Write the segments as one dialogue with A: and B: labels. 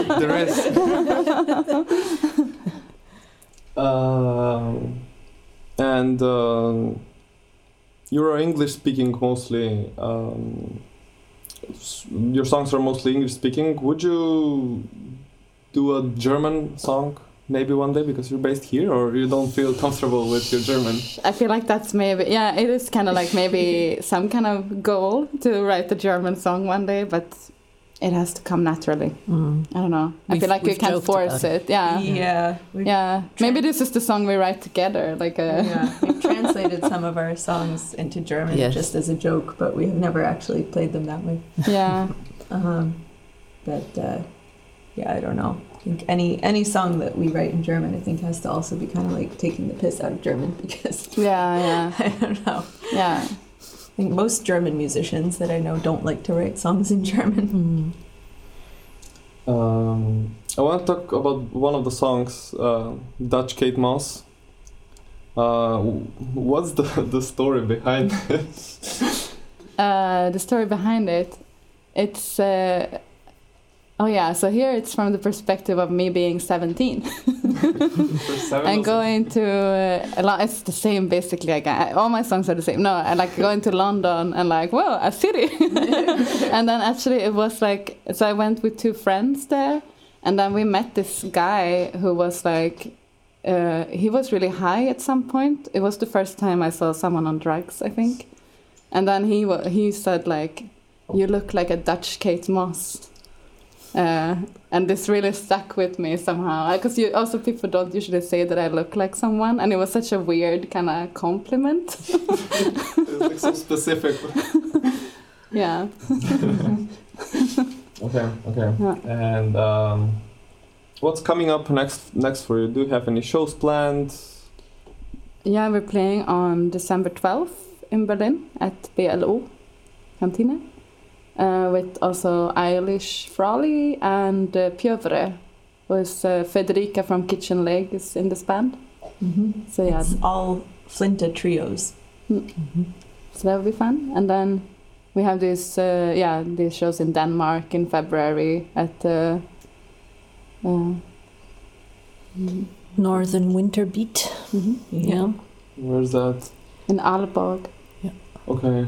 A: There is. And you're English speaking mostly. Your songs are mostly English speaking. Would you do a German song maybe one day because you're based here, or you don't feel comfortable with your German?
B: I feel like that's maybe, yeah, it is kind of like maybe some kind of goal to write a German song one day, but it has to come naturally. I don't know. I feel like you can't force it. Yeah.
C: Yeah.
B: Maybe this is the song we write together.
C: We've translated some of our songs into German just as a joke, but we have never actually played them that way.
B: Yeah.
C: I don't know. I think any song that we write in German, I think, has to also be kind of like taking the piss out of German because I don't know.
B: Yeah.
C: I think most German musicians that I know don't like to write songs in German.
A: I want to talk about one of the songs, Dutch Kate Moss. What's the story behind it?
B: The story behind it, it's so here it's from the perspective of me being 17 and going to a lot. It's the same basically. Like all my songs are the same. No, I like going to London and like, well, a city. And then actually it was like, so I went with two friends there, and then we met this guy who was like, he was really high at some point. It was the first time I saw someone on drugs, I think. And then he said like, you look like a Dutch Kate Moss. And this really stuck with me somehow, because people don't usually say that I look like someone, and it was such a weird kind of compliment.
A: It's like so specific.
B: Yeah.
A: Okay.
B: Yeah.
A: And what's coming up next for you? Do you have any shows planned?
B: Yeah, we're playing on December 12th in Berlin at BLO Kantine. With also Eilish Frawley and Pjövre, was Federica from Kitchen Leg is in this band.
C: Mm-hmm.
B: So yeah,
C: it's all Flinta trios.
B: Mm-hmm. So that will be fun. And then we have these shows in Denmark in February at
D: Northern Winter Beat.
B: Mm-hmm.
D: Yeah.
A: Where's that?
B: In Aalborg.
D: Yeah.
A: Okay.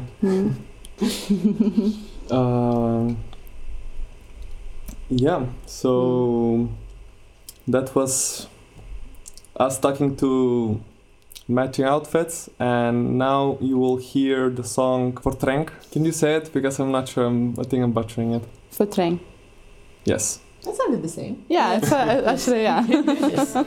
A: So that was us talking to Matching Outfits, and now you will hear the song Forträng. Can you say it? Because I'm not sure, I think I'm butchering it.
B: Forträng.
A: Yes.
C: That sounded the same.
B: Yeah, it's actually, yeah.
D: Yes.